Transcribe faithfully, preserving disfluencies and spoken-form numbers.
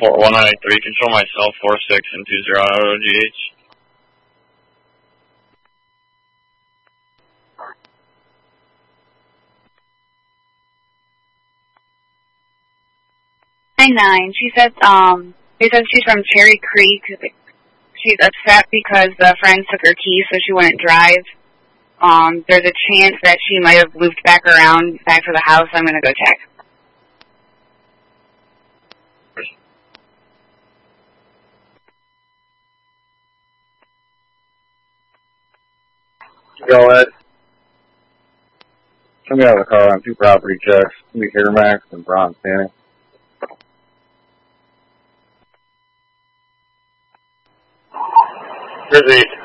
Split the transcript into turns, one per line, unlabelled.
four one nine three, control myself, four six and two zero auto G H.
nine nine, she says, um, she says she's from Cherry Creek. She's upset because the friend took her keys so she wouldn't drive. Um, there's a chance that she might have looped back around back to the house. I'm going to go check.
Go ahead. Coming out of the car on two property checks. Give me Max and Bronx Danny.
Grizzly